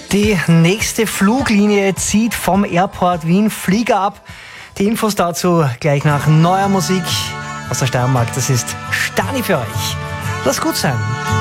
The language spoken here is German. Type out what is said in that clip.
Die nächste Fluglinie zieht vom Airport Wien Flieger ab. Die Infos dazu gleich nach neuer Musik aus der Steiermark. Das ist Stani für euch. Lass gut sein.